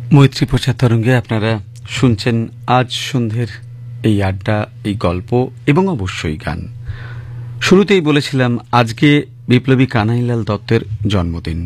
মৈত্রী প্রচার তরঙ্গে আপনারা শুনছেন আজ সন্ধ্যের এই আড্ডা, এই গল্প এবং অবশ্যই গান। শুরুতেই বলেছিলাম আজকে বিপ্লবী কানাইলাল দত্তের জন্মদিন।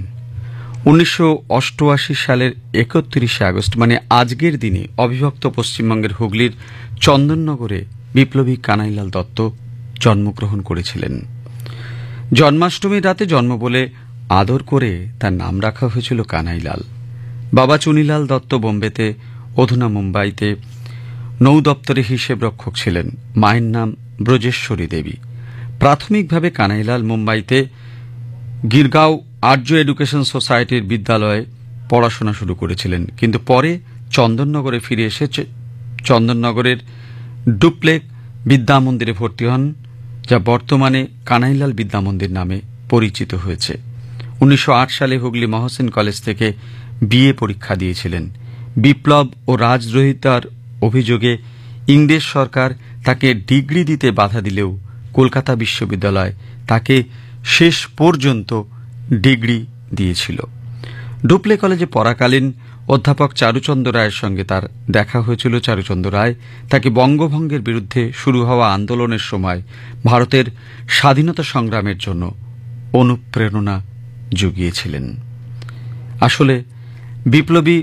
1988 সালের 31 আগস্ট মানে আজকের দিনে অবিভক্ত পশ্চিমবঙ্গের হুগলির চন্দননগরে বিপ্লবী কানাইলাল দত্ত জন্মগ্রহণ করেছিলেন। জন্মাষ্টমীর রাতে জন্ম বলে আদর করে তার নাম রাখা হয়েছিল কানাইলাল। বাবা চুনিলাল দত্ত বোম্বেতে, অধুনা মুম্বাইতে নৌ দপ্তরে হিসেব রক্ষক ছিলেন। মায়ের নাম ব্রজেশ্বরী দেবী। প্রাথমিকভাবে কানাইলাল মুম্বাইতে গিরগাঁও আর্য এডুকেশন সোসাইটির বিদ্যালয়ে পড়াশোনা শুরু করেছিলেন, কিন্তু পরে চন্দননগরে ফিরে এসে চন্দননগরের ডুপ্লেক বিদ্যামন্দিরে ভর্তি হন, যা বর্তমানে কানাইলাল বিদ্যামন্দির নামে পরিচিত হয়েছে। 1908 সালে হুগলি মহসিন কলেজ থেকে বিএ পরীক্ষা দিয়েছিলেন। বিপ্লব ও রাজদ্রোহিতার অভিযোগে ইংরেজ সরকার তাকে ডিগ্রি দিতে বাধা দিলেও কলকাতা বিশ্ববিদ্যালয় তাকে শেষ পর্যন্ত ডিগ্রি দিয়েছিল। ডুপ্লে কলেজে পড়াকালীন অধ্যাপক চারুচন্দ্র রায়ের সঙ্গে তার দেখা হয়েছিল। চারুচন্দ্র রায় তাকে বঙ্গভঙ্গের বিরুদ্ধে শুরু হওয়া আন্দোলনের সময় ভারতের স্বাধীনতা সংগ্রামের জন্য অনুপ্রেরণা জুগিয়েছিলেন। আসলে বিপ্লবী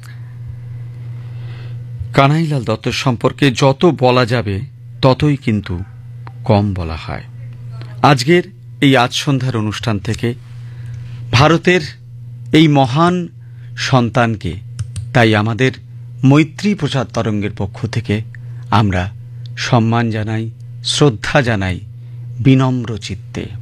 কানাইলাল দত্ত সম্পর্কে যত বলা যাবে ততই কিন্তু কম বলা হয়। আজকের এই আজ সন্ধ্যার অনুষ্ঠান থেকে ভারতের এই মহান সন্তানকে, তাই আমাদের মৈত্রী প্রচার তরঙ্গের পক্ষ থেকে আমরা সম্মান জানাই, শ্রদ্ধা জানাই বিনম্র চিত্তে।